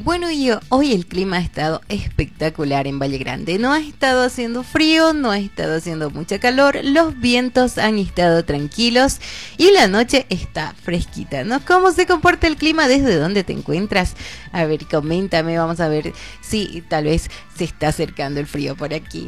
Bueno, y hoy el clima ha estado espectacular en Valle Grande. No ha estado haciendo frío, no ha estado haciendo mucha calor, los vientos han estado tranquilos y la noche está fresquita, ¿no? ¿Cómo se comporta el clima desde donde te encuentras? A ver, coméntame, vamos a ver si tal vez se está acercando el frío por aquí.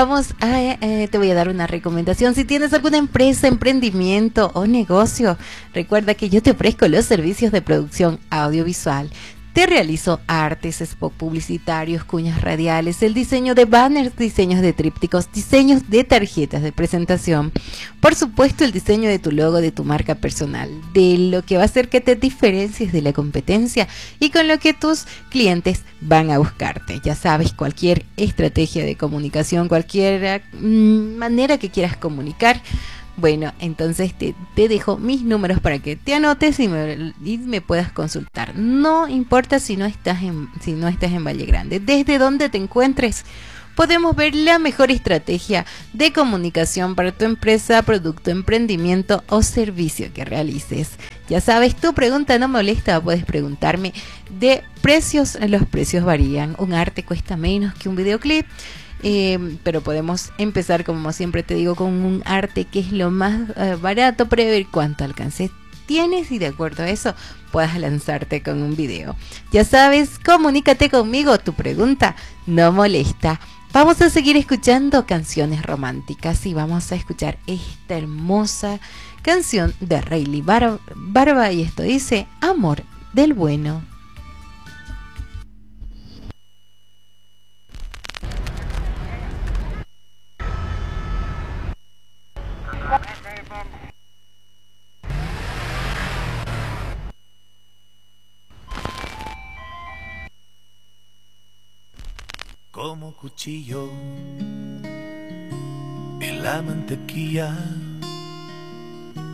Te voy a dar una recomendación. Si tienes alguna empresa, emprendimiento o negocio, recuerda que yo te ofrezco los servicios de producción audiovisual. Te realizo artes, spots publicitarios, cuñas radiales, el diseño de banners, diseños de trípticos, diseños de tarjetas de presentación. Por supuesto, el diseño de tu logo, de tu marca personal, de lo que va a hacer que te diferencies de la competencia y con lo que tus clientes van a buscarte. Ya sabes, cualquier estrategia de comunicación, cualquier manera que quieras comunicar. Bueno, entonces te dejo mis números para que te anotes y me puedas consultar. No importa si no estás en Valle Grande. Desde donde te encuentres, podemos ver la mejor estrategia de comunicación para tu empresa, producto, emprendimiento o servicio que realices. Ya sabes, tu pregunta no molesta, puedes preguntarme de precios. Los precios varían. Un arte cuesta menos que un videoclip. Pero podemos empezar, como siempre te digo, con un arte que es lo más barato, para ver cuánto alcance tienes y de acuerdo a eso puedas lanzarte con un video. Ya sabes, comunícate conmigo, tu pregunta no molesta. Vamos a seguir escuchando canciones románticas y vamos a escuchar esta hermosa canción de Rayleigh Barba y esto dice Amor del Bueno. Como cuchillo en la mantequilla